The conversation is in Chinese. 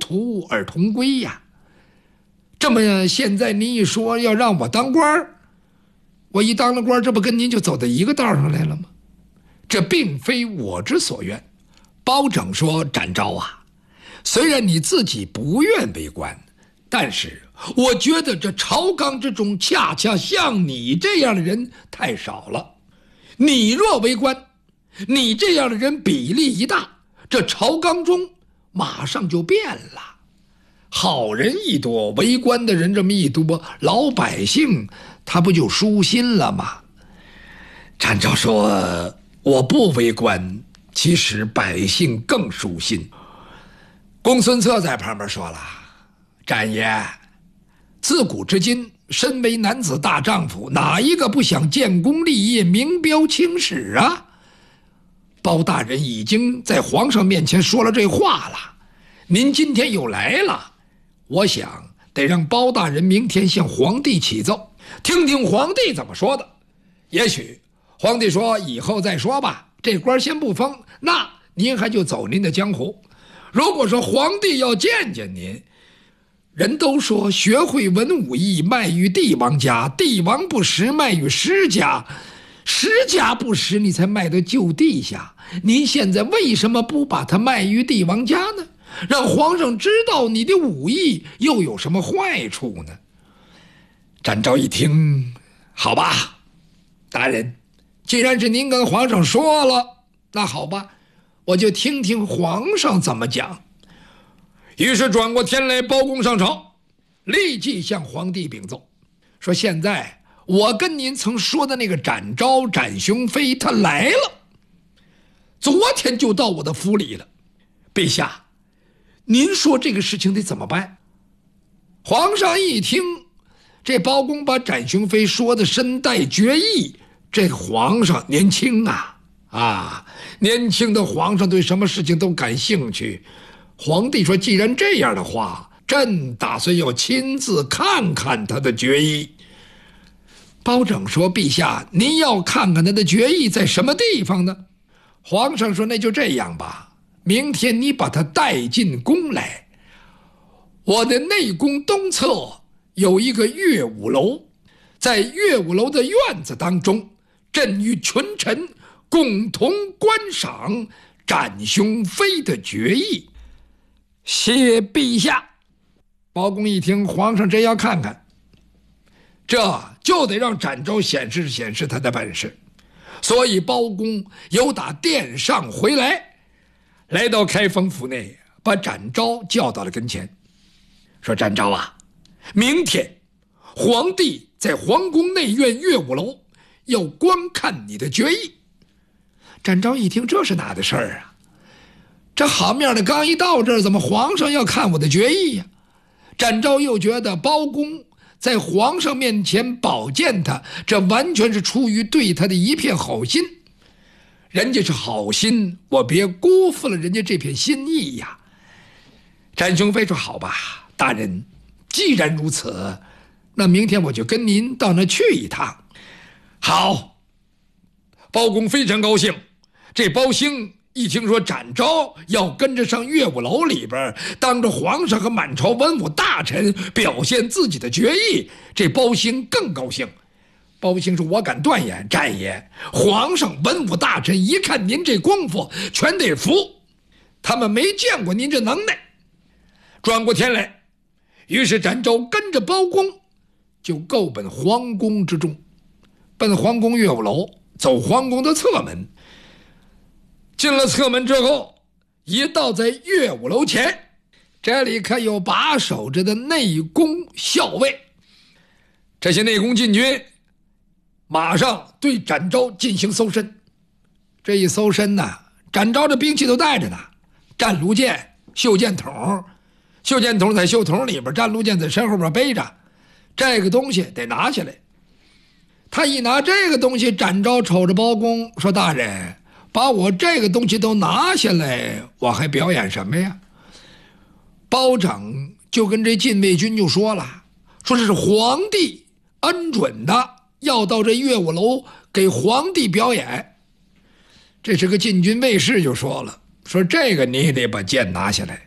图而同归呀。这么现在您一说要让我当官，我一当了官，这不跟您就走到一个道上来了吗？这并非我之所愿。包拯说：展昭啊，虽然你自己不愿为官，但是我觉得这朝纲之中恰恰像你这样的人太少了。你若为官，你这样的人比例一大，这朝纲中马上就变了。好人一多，为官的人这么一多，老百姓他不就舒心了吗？展昭说：我不为官，其实百姓更舒心。公孙策在旁边说了：展爷，自古至今，身为男子大丈夫，哪一个不想建功立业、名标青史啊？包大人已经在皇上面前说了这话了，您今天又来了，我想得让包大人明天向皇帝启奏，听听皇帝怎么说的。也许皇帝说以后再说吧，这官先不封，那您还就走您的江湖。如果说皇帝要见见您，人都说学会文武艺卖于帝王家，帝王不识卖于施家，施家不识你才卖到就地下。您现在为什么不把它卖于帝王家呢？让皇上知道你的武艺又有什么坏处呢？展昭一听，好吧，大人，既然是您跟皇上说了，那好吧，我就听听皇上怎么讲。于是转过天来，包公上朝，立即向皇帝禀奏，说现在我跟您曾说的那个展昭、展雄飞他来了，昨天就到我的府里了。陛下，您说这个事情得怎么办？皇上一听，这包公把展雄飞说的身带绝艺，这皇上年轻啊，年轻的皇上对什么事情都感兴趣。皇帝说，既然这样的话，朕打算要亲自看看他的绝艺。包拯说，陛下，您要看看他的绝艺在什么地方呢？皇上说，那就这样吧，明天你把他带进宫来，我的内宫东侧有一个乐舞楼，在乐舞楼的院子当中，朕与群臣共同观赏展雄飞的绝艺。谢陛下。包公一听，皇上真要看看，这就得让展昭显示显示他的本事。所以包公由打殿上回来，来到开封府内，把展昭叫到了跟前，说：展昭啊，明天皇帝在皇宫内院乐舞楼要观看你的绝艺。展昭一听，这是哪的事儿啊？这好面的刚一到这儿，怎么皇上要看我的绝艺呀？展昭又觉得包公在皇上面前保荐他，这完全是出于对他的一片好心。人家是好心，我别辜负了人家这片心意呀。展雄飞说：好吧，大人，既然如此，那明天我就跟您到那去一趟。好。包公非常高兴。这包兴一听说展昭要跟着上乐舞楼里边，当着皇上和满朝文武大臣表现自己的绝艺，这包兴更高兴。包兴说：我敢断言，展爷，皇上文武大臣一看您这功夫，全得服，他们没见过您这能耐。转过天来，于是展昭跟着包公就够奔皇宫之中，奔皇宫乐舞楼，走皇宫的侧门。进了侧门之后，一到在乐舞楼前，这里可有把守着的内宫校尉。这些内宫禁军马上对展昭进行搜身。这一搜身呢，展昭的兵器都带着呢，战卢剑、袖剑筒，袖剑筒在袖筒里边，战卢剑在身后边背着，这个东西得拿下来。他一拿这个东西，展昭瞅着包公说：大人，把我这个东西都拿下来，我还表演什么呀？包拯就跟这禁卫军就说了，说这是皇帝恩准的，要到这乐舞楼给皇帝表演。这是个禁军卫士就说了，说这个你也得把剑拿下来。